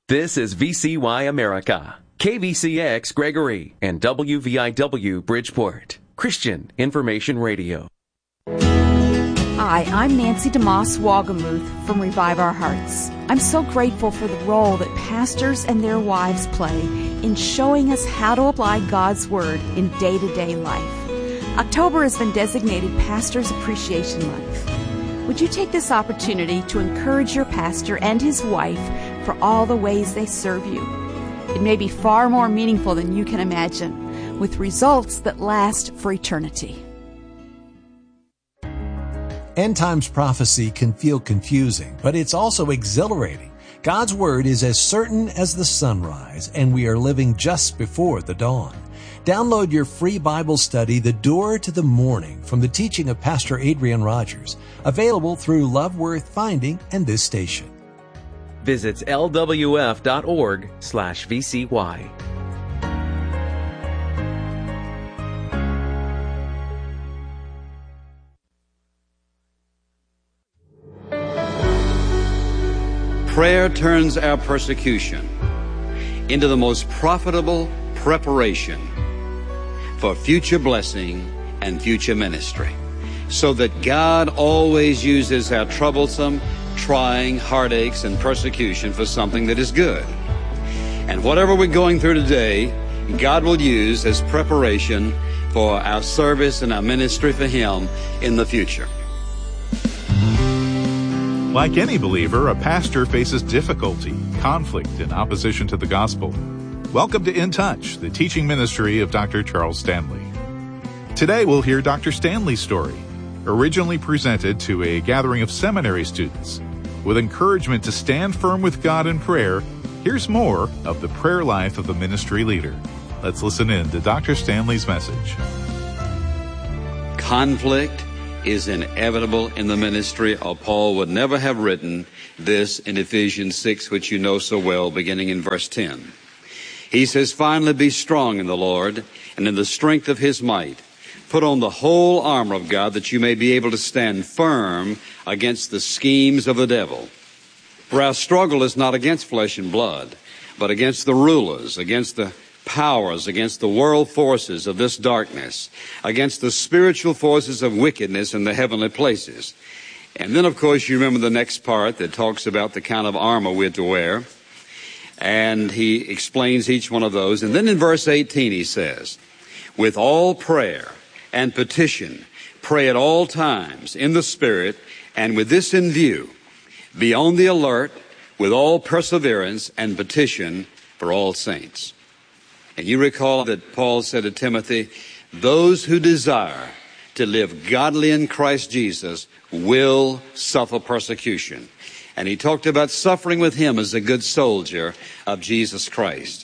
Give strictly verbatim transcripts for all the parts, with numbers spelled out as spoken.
This is V C Y America, K V C X Gregory, and W V I W Bridgeport, Christian Information Radio. Hi, I'm Nancy DeMoss Wagamuth from Revive Our Hearts. I'm so grateful for the role that pastors and their wives play in showing us how to apply God's Word in day-to-day life. October has been designated Pastor's Appreciation Month. Would you take this opportunity to encourage your pastor and his wife for all the ways they serve you? It may be far more meaningful than you can imagine, with results that last for eternity. End times prophecy can feel confusing, but it's also exhilarating. God's Word is as certain as the sunrise, and we are living just before the dawn. Download your free Bible study, The Door to the Morning, from the teaching of Pastor Adrian Rogers, available through Love Worth Finding and this station. Visit L W F dot org slash V C Y. Prayer turns our persecution into the most profitable preparation for future blessing and future ministry, so that God always uses our troublesome, trying, heartaches, and persecution for something that is good. And whatever we're going through today, God will use as preparation for our service and our ministry for Him in the future. Like any believer, a pastor faces difficulty, conflict, and opposition to the gospel. Welcome to In Touch, the teaching ministry of Doctor Charles Stanley. Today we'll hear Doctor Stanley's story, originally presented to a gathering of seminary students. With encouragement to stand firm with God in prayer, here's more of the prayer life of the ministry leader. Let's listen in to Doctor Stanley's message. Conflict is inevitable in the ministry, or Paul would never have written this in Ephesians six, which you know so well, beginning in verse ten. He says, "Finally be strong in the Lord and in the strength of His might. Put on the whole armor of God, that you may be able to stand firm against the schemes of the devil. For our struggle is not against flesh and blood, but against the rulers, against the powers, against the world forces of this darkness, against the spiritual forces of wickedness in the heavenly places." And then, of course, you remember the next part that talks about the kind of armor we're to wear. And he explains each one of those. And then in verse eighteen he says, "With all prayer and petition, pray at all times in the Spirit, and with this in view, be on the alert with all perseverance and petition for all saints." And you recall that Paul said to Timothy, "Those who desire to live godly in Christ Jesus will suffer persecution." And he talked about suffering with Him as a good soldier of Jesus Christ.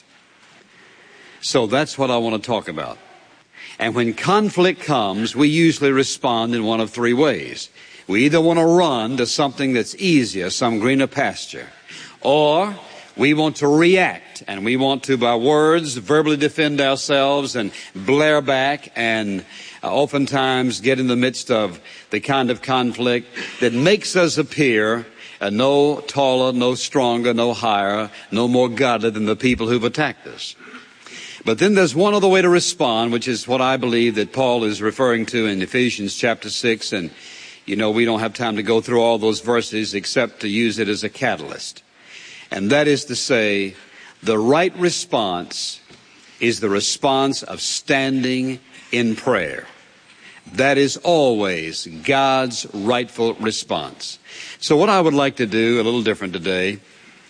So that's what I want to talk about. And when conflict comes, we usually respond in one of three ways. We either want to run to something that's easier, some greener pasture, or we want to react, and we want to, by words, verbally defend ourselves and blare back, and uh, oftentimes get in the midst of the kind of conflict that makes us appear uh, no taller, no stronger, no higher, no more godly than the people who've attacked us. But then there's one other way to respond, which is what I believe that Paul is referring to in Ephesians chapter six, and you know, we don't have time to go through all those verses except to use it as a catalyst. And that is to say, the right response is the response of standing in prayer. That is always God's rightful response. So what I would like to do, a little different today,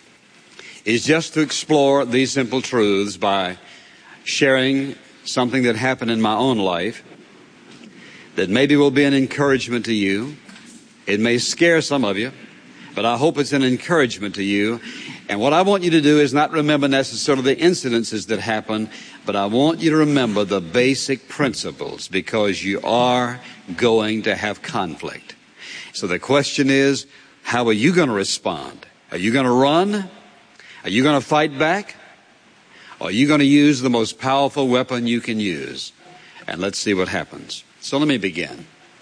is just to explore these simple truths by sharing something that happened in my own life that maybe will be an encouragement to you. It may scare some of you, but I hope it's an encouragement to you. And what I want you to do is not remember necessarily the incidences that happen, but I want you to remember the basic principles, because you are going to have conflict. So the question is, how are you going to respond? Are you going to run? Are you going to fight back? Or are you going to use the most powerful weapon you can use? And let's see what happens. So let me begin.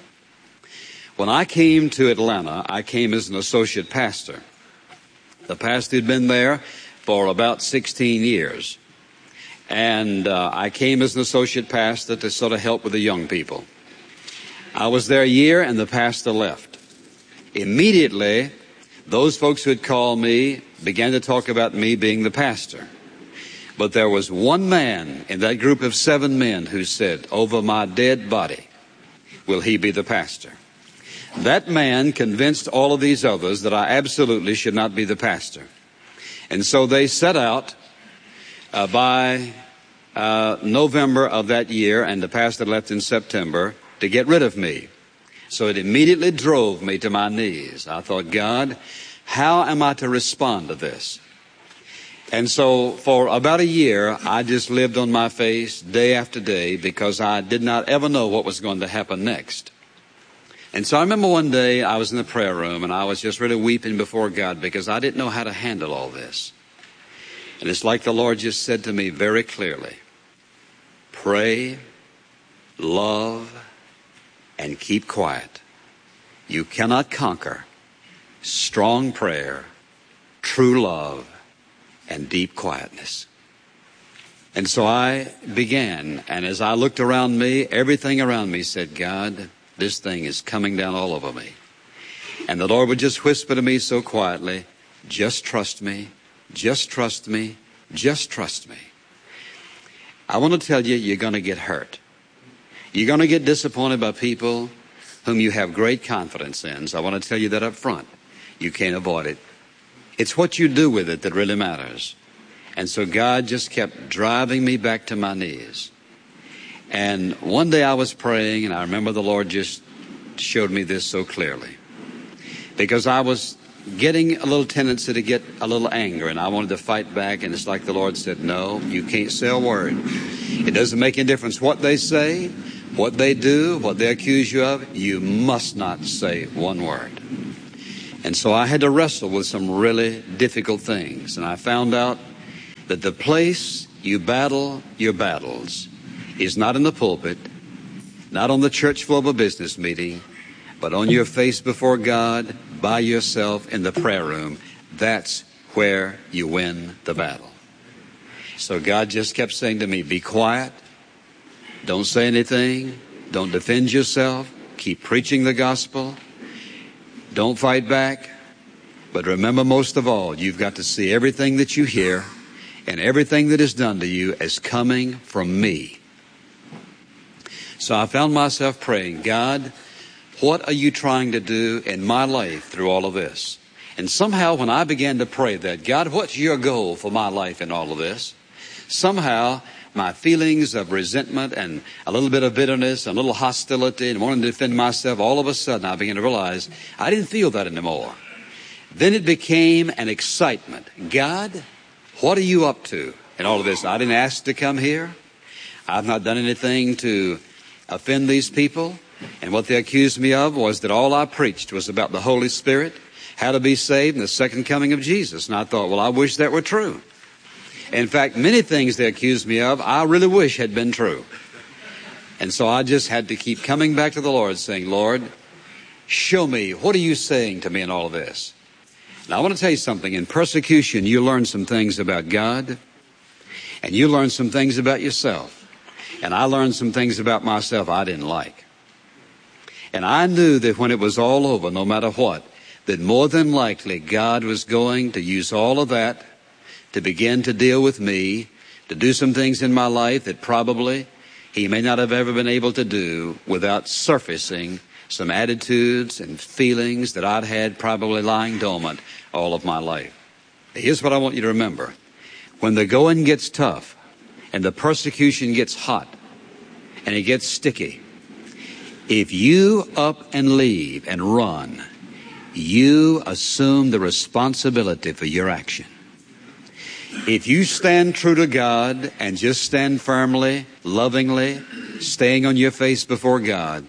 When I came to Atlanta, I came as an associate pastor. The pastor who'd been there for about sixteen years. And uh, I came as an associate pastor to sort of help with the young people. I was there a year and the pastor left. Immediately, those folks who had called me began to talk about me being the pastor. But there was one man in that group of seven men who said, over my dead body will he be the pastor. That man convinced all of these others that I absolutely should not be the pastor. And so they set out uh, by uh, November of that year, and the pastor left in September, to get rid of me. So it immediately drove me to my knees. I thought, God, how am I to respond to this? And so for about a year, I just lived on my face day after day because I did not ever know what was going to happen next. And so I remember one day I was in the prayer room and I was just really weeping before God because I didn't know how to handle all this. And it's like the Lord just said to me very clearly, pray, love, and keep quiet. You cannot conquer strong prayer, true love, and deep quietness. And so I began, and as I looked around me, everything around me said, God, this thing is coming down all over me. And the Lord would just whisper to me so quietly, just trust me, just trust me, just trust me. I want to tell you, you're going to get hurt. You're going to get disappointed by people whom you have great confidence in. So I want to tell you that up front. You can't avoid it. It's what you do with it that really matters. And so God just kept driving me back to my knees. And one day I was praying, and I remember the Lord just showed me this so clearly. Because I was getting a little tendency to get a little anger, and I wanted to fight back, and it's like the Lord said, no, you can't say a word. It doesn't make any difference what they say, what they do, what they accuse you of. You must not say one word. And so I had to wrestle with some really difficult things. And I found out that the place you battle your battles is not in the pulpit, not on the church floor of a business meeting, but on your face before God, by yourself in the prayer room. That's where you win the battle. So God just kept saying to me, be quiet. Don't say anything. Don't defend yourself. Keep preaching the gospel. Don't fight back. But remember, most of all, you've got to see everything that you hear and everything that is done to you as coming from me. So I found myself praying, God, what are you trying to do in my life through all of this? And somehow when I began to pray that, God, what's your goal for my life in all of this? Somehow my feelings of resentment and a little bit of bitterness and a little hostility and wanting to defend myself, all of a sudden I began to realize I didn't feel that anymore. Then it became an excitement. God, what are you up to in all of this? I didn't ask to come here. I've not done anything to offend these people. And what they accused me of was that all I preached was about the Holy Spirit, how to be saved, and the second coming of Jesus. And I thought, well, I wish that were true. In fact, many things they accused me of, I really wish had been true. And so I just had to keep coming back to the Lord saying, Lord, show me, what are you saying to me in all of this? Now, I want to tell you something. In persecution, you learn some things about God, and you learn some things about yourself. And I learned some things about myself I didn't like. And I knew that when it was all over, no matter what, that more than likely God was going to use all of that to begin to deal with me, to do some things in my life that probably he may not have ever been able to do without surfacing some attitudes and feelings that I'd had probably lying dormant all of my life. Here's what I want you to remember. When the going gets tough and the persecution gets hot and it gets sticky, if you up and leave and run, you assume the responsibility for your action. If you stand true to God and just stand firmly, lovingly, staying on your face before God,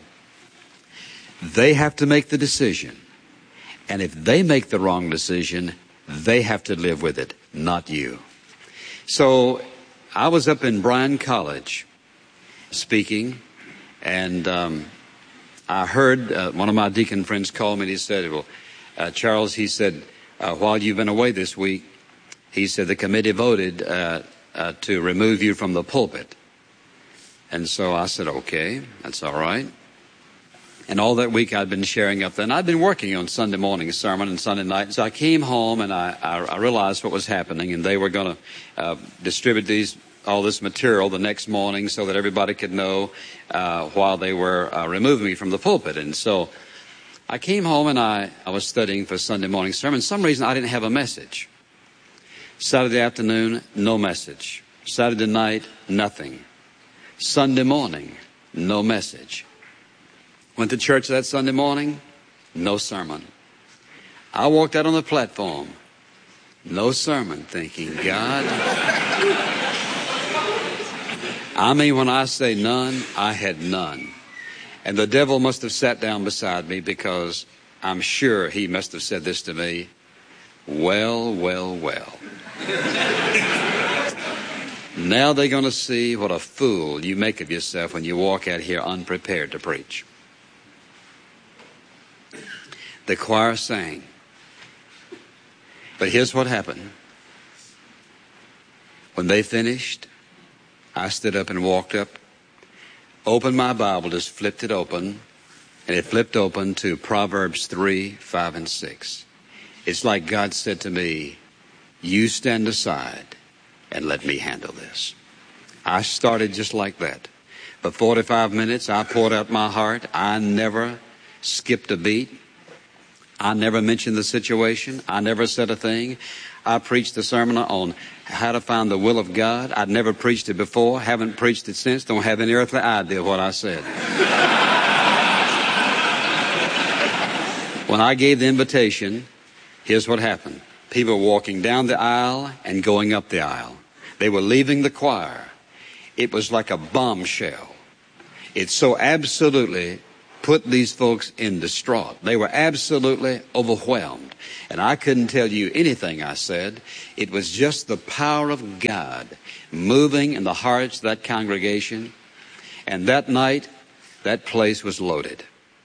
they have to make the decision. And if they make the wrong decision, they have to live with it, not you. So I was up in Bryan College speaking, and um, I heard uh, one of my deacon friends call me and he said, well, uh, Charles, he said, uh, while you've been away this week, he said, the committee voted uh, uh, to remove you from the pulpit. And so I said, okay, that's all right. And all that week I'd been sharing up there. And I'd been working on Sunday morning sermon and Sunday night. So I came home and I, I, I realized what was happening. And they were going to uh, distribute these all this material the next morning so that everybody could know uh, while they were uh, removing me from the pulpit. And so I came home and I, I was studying for Sunday morning sermon. For some reason I didn't have a message. Saturday afternoon, no message. Saturday night, nothing. Sunday morning, no message. Went to church that Sunday morning, no sermon. I walked out on the platform, no sermon, thinking, God. I mean, when I say none, I had none. And the devil must have sat down beside me, because I'm sure he must have said this to me, well, well, well. Now they're going to see what a fool you make of yourself when you walk out here unprepared to preach. The choir sang. But here's what happened. When they finished, I stood up and walked up, opened my Bible, just flipped it open, and it flipped open to Proverbs three, five, and six. It's like God said to me, you stand aside and let me handle this. I started just like that. For forty-five minutes, I poured out my heart. I never skipped a beat. I never mentioned the situation. I never said a thing. I preached the sermon on how to find the will of God. I'd never preached it before, haven't preached it since, don't have any earthly idea what I said. When I gave the invitation, here's what happened. People were walking down the aisle and going up the aisle. They were leaving the choir. It was like a bombshell. It so absolutely put these folks in distraught. They were absolutely overwhelmed. And I couldn't tell you anything I said. It was just the power of God moving in the hearts of that congregation. And that night, that place was loaded.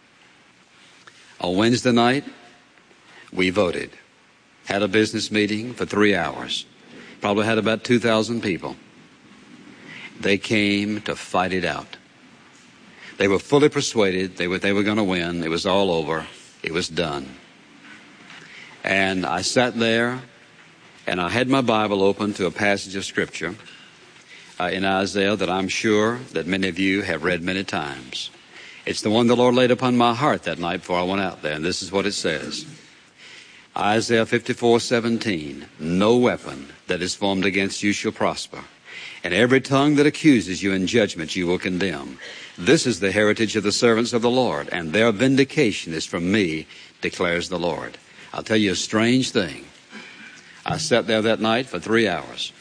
On Wednesday night, we voted. Had a business meeting for three hours. Probably had about two thousand people. They came to fight it out. They were fully persuaded they were, they were going to win. It was all over. It was done. And I sat there, and I had my Bible open to a passage of Scripture uh, in Isaiah that I'm sure that many of you have read many times. It's the one the Lord laid upon my heart that night before I went out there, and this is what it says. Isaiah fifty-four seventeen, no weapon that is formed against you shall prosper, and every tongue that accuses you in judgment you will condemn. This is the heritage of the servants of the Lord, and their vindication is from me, declares the Lord. I'll tell you a strange thing. I sat there that night for three hours.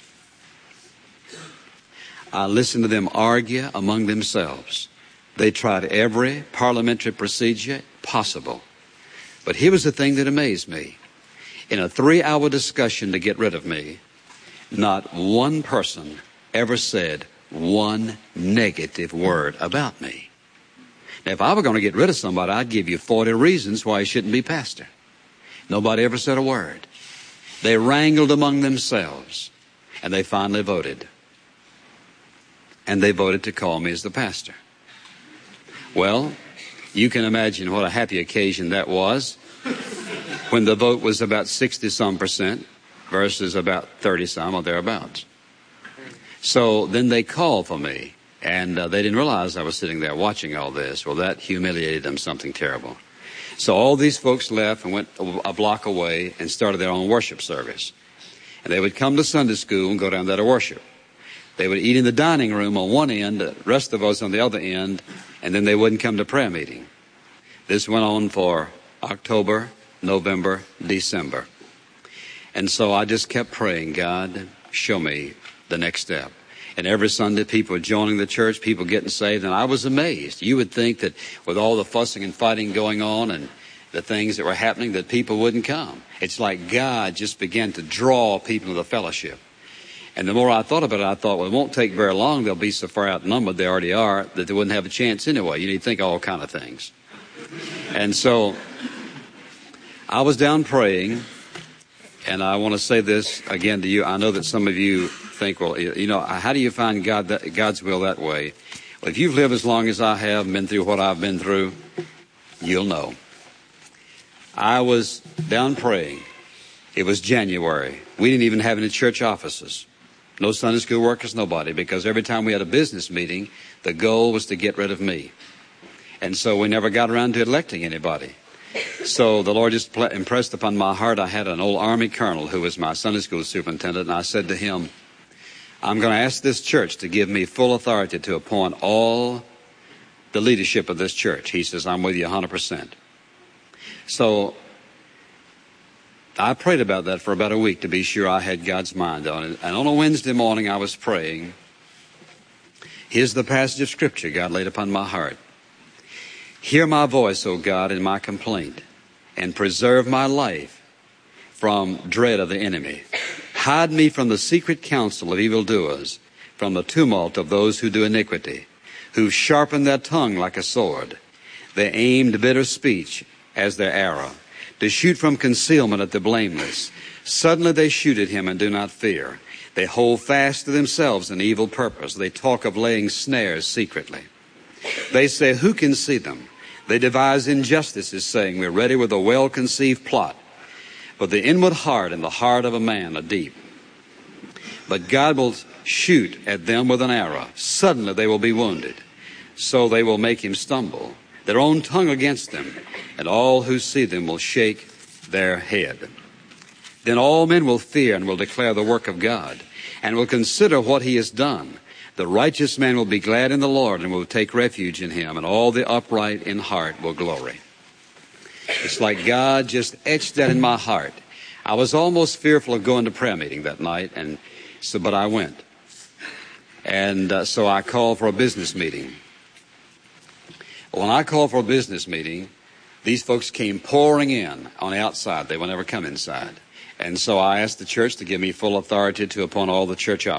I listened to them argue among themselves. They tried every parliamentary procedure possible. But here was the thing that amazed me. In a three-hour discussion to get rid of me, not one person ever said one negative word about me. Now, if I were going to get rid of somebody, I'd give you forty reasons why he shouldn't be pastor. Nobody ever said a word. They wrangled among themselves, and they finally voted. And they voted to call me as the pastor. Well, you can imagine what a happy occasion that was when the vote was about sixty-some percent versus about thirty-some or thereabouts. So then they called for me, and uh, they didn't realize I was sitting there watching all this. Well, that humiliated them something terrible. So all these folks left and went a block away and started their own worship service. And they would come to Sunday school and go down there to worship. They would eat in the dining room on one end, the rest of us on the other end, and then they wouldn't come to prayer meeting. This went on for October, November, December. And so I just kept praying, God, show me the next step. And every Sunday, people were joining the church, people getting saved, and I was amazed. You would think that with all the fussing and fighting going on and the things that were happening, that people wouldn't come. It's like God just began to draw people to the fellowship. And the more I thought about it, I thought, well, it won't take very long. They'll be so far outnumbered, they already are, that they wouldn't have a chance anyway. You need to think all kind of things. And so I was down praying, And I want to say this again to you. I know that some of you think, well, you know, how do you find God that, God's will that way? Well, if you've lived as long as I have and been through what I've been through, you'll know. I was down praying. It was January. We didn't even have any church offices. No Sunday school workers, nobody, because every time we had a business meeting, the goal was to get rid of me. And so we never got around to electing anybody. So the Lord just impressed upon my heart. I had an old Army colonel who was my Sunday school superintendent, and I said to him, I'm going to ask this church to give me full authority to appoint all the leadership of this church. He says, I'm with you one hundred percent. So I prayed about that for about a week to be sure I had God's mind on it. And on a Wednesday morning I was praying. Here's the passage of Scripture God laid upon my heart. Hear my voice, O God, in my complaint, and preserve my life from dread of the enemy. Hide me from the secret counsel of evildoers, from the tumult of those who do iniquity, who sharpen their tongue like a sword. They aimed bitter speech as their arrow, to shoot from concealment at the blameless. Suddenly they shoot at him and do not fear. They hold fast to themselves an evil purpose. They talk of laying snares secretly. They say, who can see them? They devise injustices, saying, we're ready with a well-conceived plot. But the inward heart and the heart of a man are deep. But God will shoot at them with an arrow. Suddenly they will be wounded. So they will make him stumble, their own tongue against them, and all who see them will shake their head. Then all men will fear and will declare the work of God, and will consider what he has done. The righteous man will be glad in the Lord and will take refuge in him, and all the upright in heart will glory. It's like God just etched that in my heart. I was almost fearful of going to prayer meeting that night, and so but I went. And uh, so I called for a business meeting. When I called for a business meeting, these folks came pouring in on the outside. They will never come inside. And so I asked the church to give me full authority to appoint all the church officers.